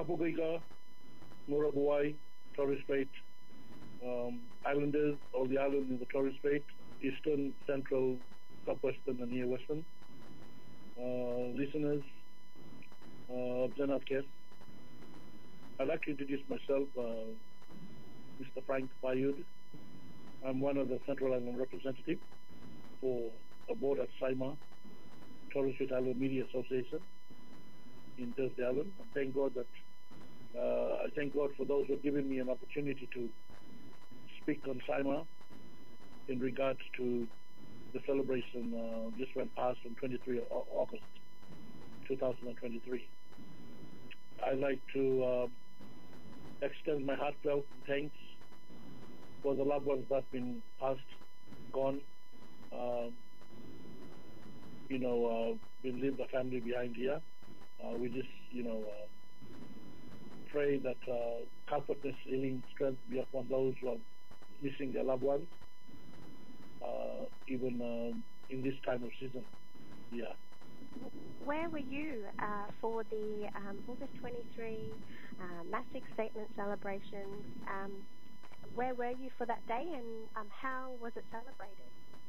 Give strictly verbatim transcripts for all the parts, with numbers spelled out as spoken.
Kapugiga, Murabuai, Torres Strait, um, Islanders, all the islands in the Torres Strait, Eastern, Central, Southwestern, and Near Western. Uh, listeners, uh, Zenat Kes. I'd like to introduce myself, uh, Mister Frank Fayud. I'm one of the Central Island representatives for a board at SIMA, Torres Strait Island Media Association in Thursday Island. I thank God that uh, I thank God for those who have given me an opportunity to speak on SIMA in regards to the celebration uh, just went past on twenty-third of August two thousand twenty-three. I'd like to uh, extend my heartfelt thanks for the loved ones that have been passed, gone. Uh, you know, uh, we leave the family behind here. Uh, we just, you know, uh, pray that uh, comfortness, healing, strength be upon those who are missing their loved ones, uh, even uh, in this time of season. Yeah. Where were you uh, for the um, August twenty-third uh, Massive Statement celebration? Um, where were you for that day, and um, how was it celebrated?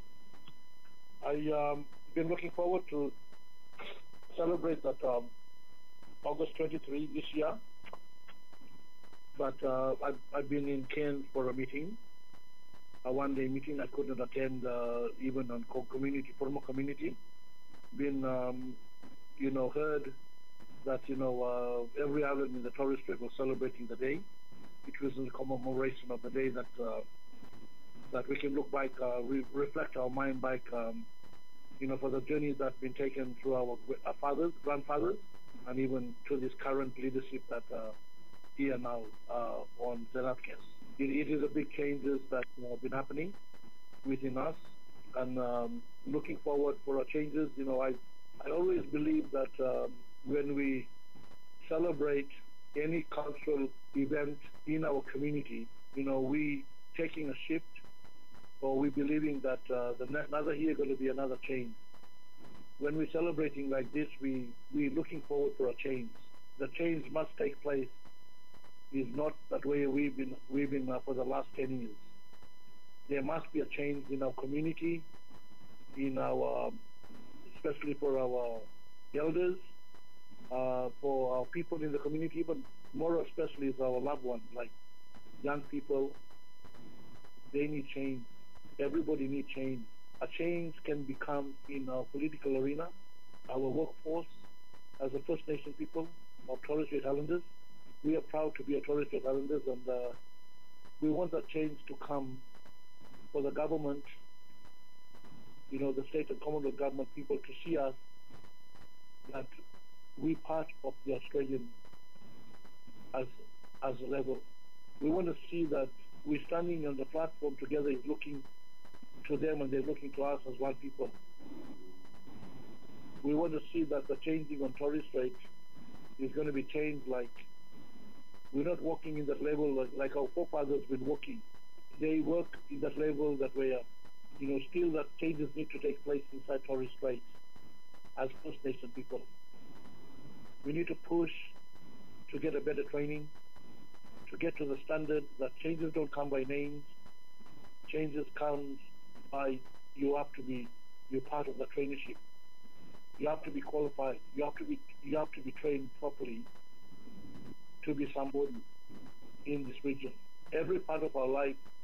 I've um, been looking forward to celebrate that um, August twenty-third this year, but uh, I've, I've been in Cairns for a meeting, a one-day meeting. I couldn't attend uh, even on community, formal community. Been, um, you know, heard that, you know, uh, every island in the Torres Strait was celebrating the day. It was a commemoration of the day that uh, that we can look back, uh, re reflect our mind back, um, you know, for the journey that's been taken through our, our fathers, grandfathers, and even to this current leadership that uh, here now uh, on Zenat Kes. It, it is a big changes that have been happening within us, and um, looking forward for our changes. You know, I I always believe that um, when we celebrate any cultural event in our community, you know, we taking a shift, or we believing that uh, the another year going to be another change. When we're celebrating like this, we we looking forward for a change. The change must take place. Is not that way we've been we've been uh, for the last ten years. There must be a change in our community, in our, especially for our elders, uh, for our people in the community, but more especially is our loved ones, like young people. They need change. Everybody needs change. A change can become in our political arena, our workforce, as a First Nation people of Torres Strait Islanders. We are proud to be a Torres Strait Islanders, and uh, we want that change to come for the government, you know, the state and Commonwealth government people to see us that we part of the Australian as as a level. We want to see that we're standing on the platform together, is looking to them and they're looking to us as one people. We want to see that the changing on Torres Strait is going to be changed, like we're not walking in that level like, like our forefathers been walking. They work in that level that we are, you know, still that changes need to take place inside Torres Strait as First Nation people. We need to push to get a better training, to get to the standard that changes don't come by names. Changes comes by you have to be, you're part of the traineeship. You have to be qualified. You have to be, you have to be trained properly to be somebody in this region. Every part of our life